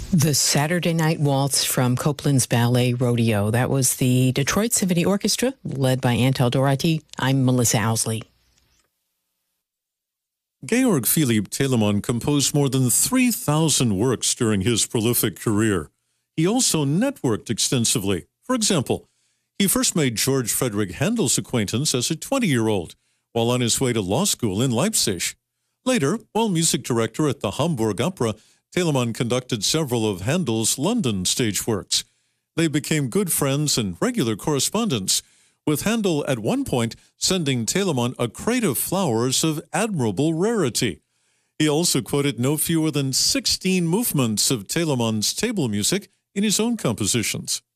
The Saturday Night Waltz from Copland's Ballet Rodeo. That was the Detroit Symphony Orchestra, led by Antal Doherty. I'm Melissa Owsley. Georg Philipp Telemann composed more than 3,000 works during his prolific career. He also networked extensively. For example, he first made George Frederick Handel's acquaintance as a 20-year-old while on his way to law school in Leipzig. Later, while music director at the Hamburg Opera, Telemann conducted several of Handel's London stage works. They became good friends and regular correspondents, with Handel at one point sending Telemann a crate of flowers of admirable rarity. He also quoted no fewer than 16 movements of Telemann's table music in his own compositions.